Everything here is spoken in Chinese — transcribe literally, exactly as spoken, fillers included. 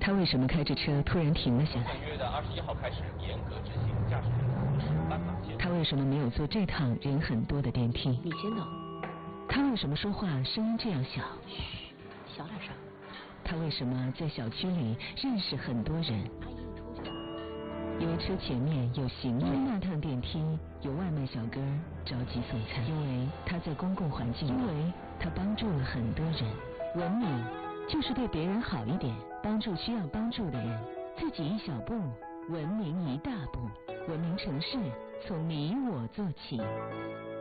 他为什么开着车突然停了下来？ 本月的二十一号开始严格执行驾驶人同时斑马线。 他为什么没有坐这趟人很多的电梯？ 你先走。 他为什么说话声音这样小？ 嘘，小点声。 他为什么在小区里认识很多人？ 阿姨，你出去。 因为车前面有行人，因为那趟电梯有外卖小哥着急送餐，因为他在公共环境，因为他帮助了很多人。文明就是对别人好一点，帮助需要帮助的人，自己一小步，文明一大步。文明城市从你我做起。